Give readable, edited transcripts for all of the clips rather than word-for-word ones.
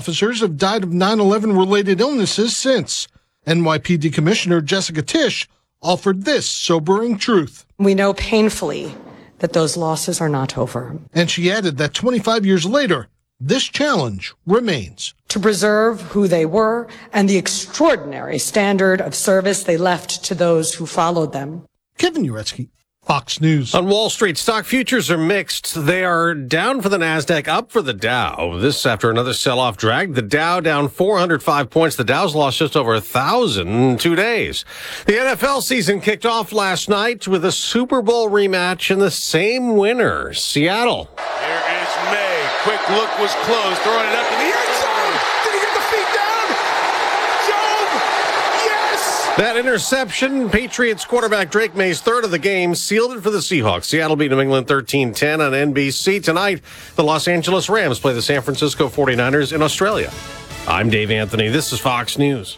officers have died of 9/11 related illnesses since. NYPD Commissioner Jessica Tisch offered this sobering truth. We know painfully that those losses are not over. And she added that 25 years later, this challenge remains. To preserve who they were and the extraordinary standard of service they left to those who followed them. Kevin Uretsky, Fox News. On Wall Street, stock futures are mixed. They are down for the Nasdaq, up for the Dow. This after another sell-off drag. The Dow down 405 points. The Dow's lost just over 1,000 in 2 days. The NFL season kicked off last night with a Super Bowl rematch and the same winner, Seattle. Here is May. Quick look was closed, throwing it up in the end zone. Did he get the feet down? Job, yes! That interception, Patriots quarterback Drake May's third of the game, sealed it for the Seahawks. Seattle beat New England 13-10 on NBC. Tonight, the Los Angeles Rams play the San Francisco 49ers in Australia. I'm Dave Anthony. This is Fox News.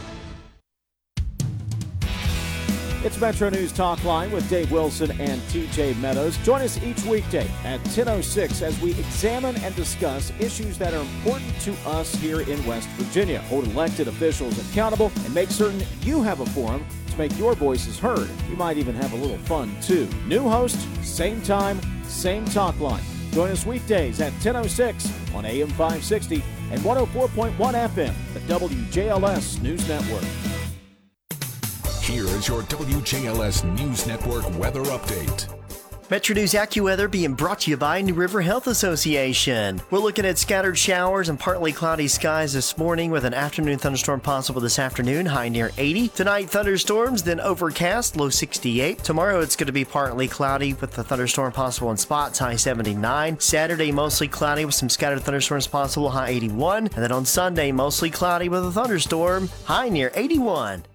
It's Metro News Talk Line with Dave Wilson and TJ Meadows. Join us each weekday at 10:06 as we examine and discuss issues that are important to us here in West Virginia. Hold elected officials accountable and make certain you have a forum to make your voices heard. You might even have a little fun, too. New host, same time, same talk line. Join us weekdays at 10:06 on AM 560 and 104.1 FM, the WJLS News Network. Here is your WJLS News Network weather update. Metro News AccuWeather being brought to you by New River Health Association. We're looking at scattered showers and partly cloudy skies this morning with an afternoon thunderstorm possible this afternoon, high near 80. Tonight, thunderstorms, then overcast, low 68. Tomorrow, it's going to be partly cloudy with a thunderstorm possible in spots, high 79. Saturday, mostly cloudy with some scattered thunderstorms possible, high 81. And then on Sunday, mostly cloudy with a thunderstorm, high near 81.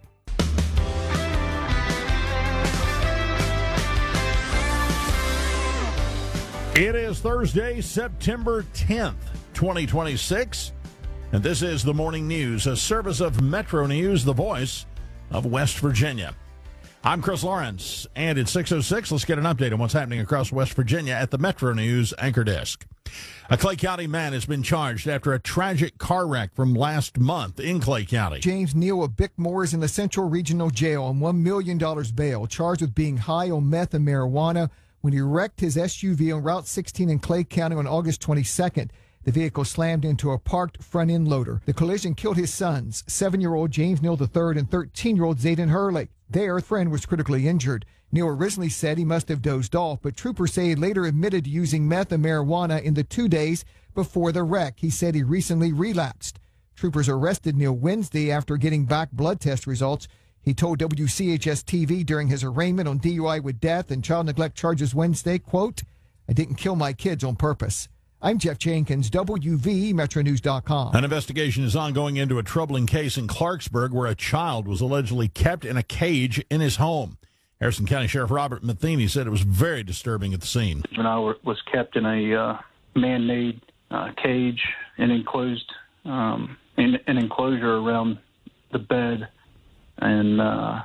It is Thursday, September 10th, 2026, and this is the Morning News, a service of Metro News, the voice of West Virginia. I'm Chris Lawrence, and it's 6:06. Let's get an update on what's happening across West Virginia at the Metro News anchor desk. A Clay County man has been charged after a tragic car wreck from last month in Clay County. James Neal of Bickmore is in the Central Regional Jail on $1 million bail, charged with being high on meth and marijuana when he wrecked his SUV on Route 16 in Clay County on August 22nd. The vehicle slammed into a parked front-end loader. The collision killed his sons, 7-year-old James Neal III and 13-year-old Zayden Hurley. Their friend was critically injured. Neal originally said he must have dozed off, but troopers say he later admitted to using meth and marijuana in the 2 days before the wreck. He said he recently relapsed. Troopers arrested Neal Wednesday after getting back blood test results. He told WCHS-TV during his arraignment on DUI with death and child neglect charges Wednesday, quote, "I didn't kill my kids on purpose." I'm Jeff Jenkins, WV, MetroNews.com. An investigation is ongoing into a troubling case in Clarksburg where a child was allegedly kept in a cage in his home. Harrison County Sheriff Robert Matheny said it was very disturbing at the scene. When I was kept in a man-made cage and enclosed in an enclosure around the bed. And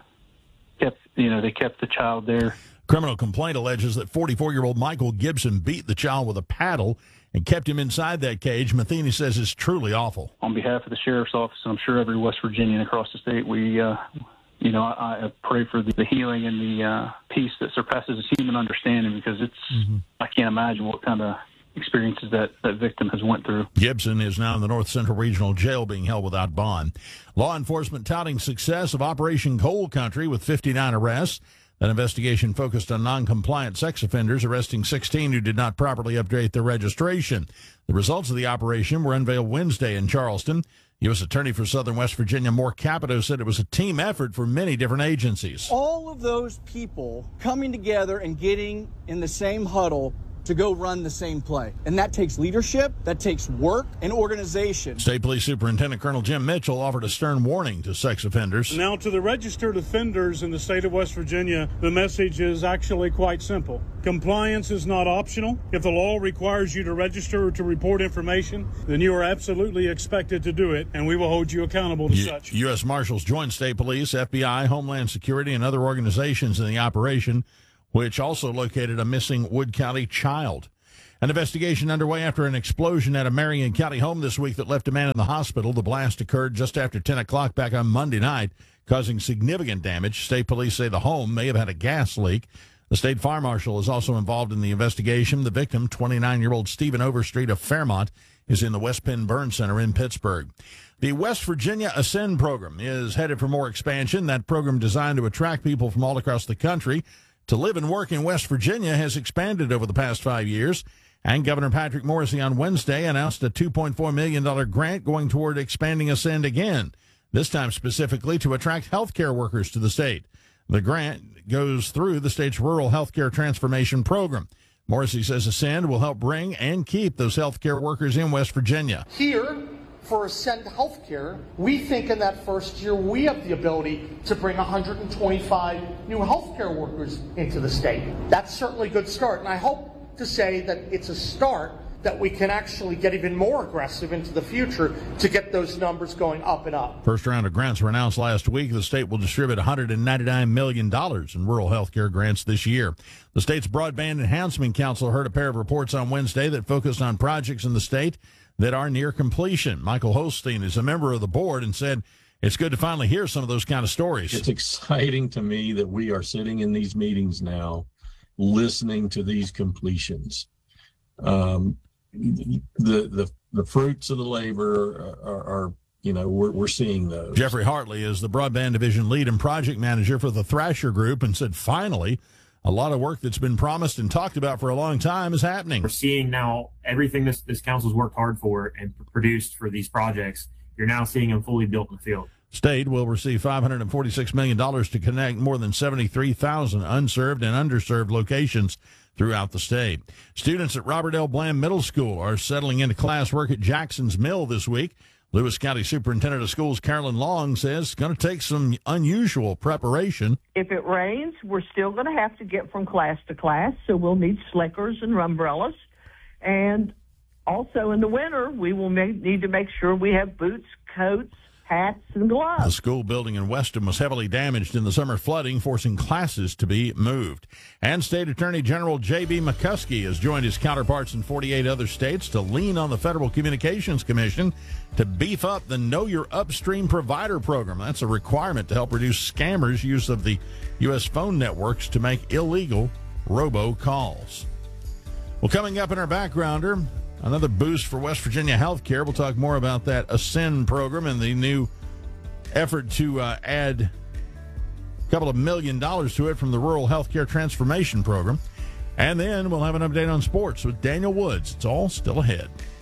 they kept the child there. Criminal complaint alleges that 44-year-old Michael Gibson beat the child with a paddle and kept him inside that cage. Matheny says it's truly awful. On behalf of the sheriff's office, and I'm sure every West Virginian across the state, I pray for the healing and the peace that surpasses human understanding, because I can't imagine what kind of experiences that victim has went through. Gibson is now in the North Central Regional Jail being held without bond. Law enforcement touting success of Operation Coal Country with 59 arrests. That investigation focused on non-compliant sex offenders, arresting 16 who did not properly update their registration. The results of the operation were unveiled Wednesday in Charleston. U.S. Attorney for Southern West Virginia, Moore Capito, said it was a team effort for many different agencies. All of those people coming together and getting in the same huddle to go run the same play. And that takes leadership, that takes work, and organization. State Police Superintendent Colonel Jim Mitchell offered a stern warning to sex offenders. Now, to the registered offenders in the state of West Virginia, the message is actually quite simple. Compliance is not optional. If the law requires you to register or to report information, then you are absolutely expected to do it, and we will hold you accountable to such. U.S. Marshals joined State Police, FBI, Homeland Security, and other organizations in the operation, which also located a missing Wood County child. An investigation underway after an explosion at a Marion County home this week that left a man in the hospital. The blast occurred just after 10 o'clock back on Monday night, causing significant damage. State police say the home may have had a gas leak. The state fire marshal is also involved in the investigation. The victim, 29-year-old Stephen Overstreet of Fairmont, is in the West Penn Burn Center in Pittsburgh. The West Virginia Ascend program is headed for more expansion. That program, designed to attract people from all across the country to live and work in West Virginia, has expanded over the past 5 years. And Governor Patrick Morrisey on Wednesday announced a $2.4 million grant going toward expanding Ascend again, this time specifically to attract healthcare workers to the state. The grant goes through the state's Rural Healthcare Transformation Program. Morrisey says Ascend will help bring and keep those healthcare workers in West Virginia. Here, for Ascend Healthcare, we think in that first year we have the ability to bring 125 new healthcare workers into the state. That's certainly a good start, and I hope to say that it's a start, that we can actually get even more aggressive into the future to get those numbers going up and up. First round of grants were announced last week. The state will distribute $199 million in rural health care grants this year. The state's Broadband Enhancement Council heard a pair of reports on Wednesday that focused on projects in the state that are near completion. Michael Holstein is a member of the board and said it's good to finally hear some of those kind of stories. It's exciting to me that we are sitting in these meetings now listening to these completions. The fruits of the labor are we're seeing those. Jeffrey Hartley is the broadband division lead and project manager for the Thrasher Group and said finally a lot of work that's been promised and talked about for a long time is happening. We're seeing now everything this council's worked hard for and produced for these projects. You're now seeing them fully built in the field. State will receive $546 million to connect more than 73,000 unserved and underserved locations throughout the state. Students at Robert L. Bland Middle School are settling into classwork at Jackson's Mill this week. Lewis County Superintendent of Schools Carolyn Long says it's going to take some unusual preparation. If it rains, we're still going to have to get from class to class, so we'll need slickers and umbrellas. And also in the winter, we will need to make sure we have boots, coats, hats, and gloves. The school building in Weston was heavily damaged in the summer flooding, forcing classes to be moved. And State Attorney General J.B. McCuskey has joined his counterparts in 48 other states to lean on the Federal Communications Commission to beef up the Know Your Upstream Provider program. That's a requirement to help reduce scammers' use of the U.S. phone networks to make illegal robocalls. Well, coming up in our backgrounder, another boost for West Virginia healthcare. We'll talk more about that Ascend program and the new effort to add a couple of $1 million to it from the Rural Healthcare Transformation Program. And then we'll have an update on sports with Daniel Woods. It's all still ahead.